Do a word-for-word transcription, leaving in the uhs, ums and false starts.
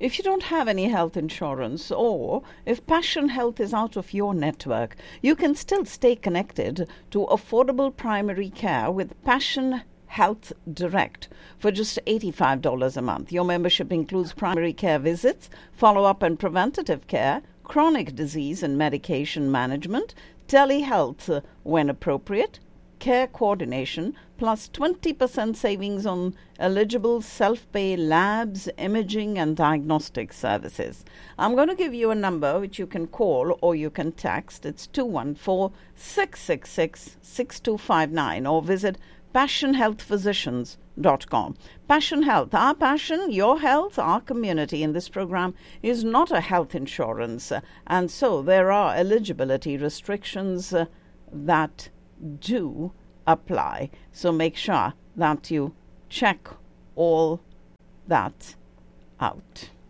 If you don't have any health insurance, or if Passion Health is out of your network, you can still stay connected to affordable primary care with Passion Health Direct for just eighty-five dollars a month. Your membership includes primary care visits, follow-up and preventative care, chronic disease and medication management, telehealth uh, when appropriate, care coordination, plus twenty percent savings on eligible self-pay labs, imaging and diagnostic services. I'm going to give you a number which you can call or you can text. It's two one four, six six six, six two five nine or visit passion health physicians dot com. Passion Health, our passion, your health, our community in this program is not a health insurance, uh, and so there are eligibility restrictions uh, that do apply. So make sure that you check all that out.